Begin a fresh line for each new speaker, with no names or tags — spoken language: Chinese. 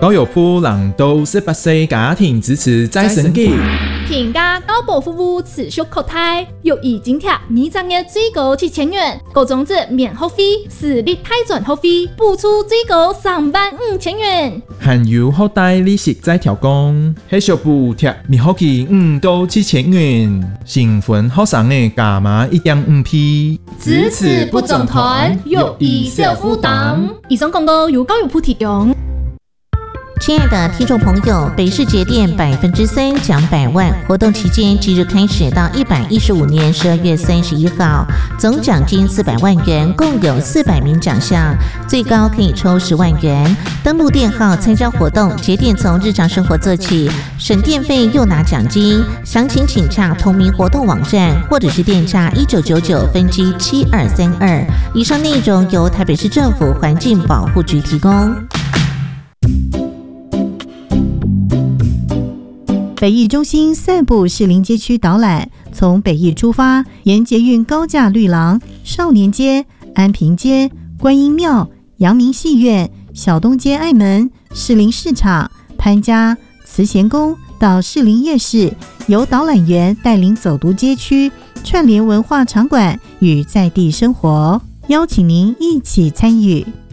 高友铺人都18岁家庭支持再生机。
平价高保服务持续扩大，又已津贴每张月最高7000元，高种子免学费，私立贷转学费补助最高35000元，
含有学贷利息再调降，还小补贴每学期5到7000元，新婚学生的加码1.5%，
支持不总团，又以小负担。以上广告由高友铺提供。
亲爱的听众朋友，北市节电3%奖100万活动期间即日开始到115年12月31号，总奖金400万元，共有400名奖项，最高可以抽10万元。登录电号参加活动，节电从日常生活做起，省电费又拿奖金。详情请洽同名活动网站，或者是电诈1999分机7232。以上内容由台北市政府环境保护局提供。
北艺中心散步士林街区导览，从北艺出发，沿捷运高架绿廊、少年街、安平街、观音庙、阳明戏院、小东街爱门、士林市场、潘家、慈贤宫到士林夜市，由导览员带领走读街区，串联文化场馆与在地生活，邀请您一起参与。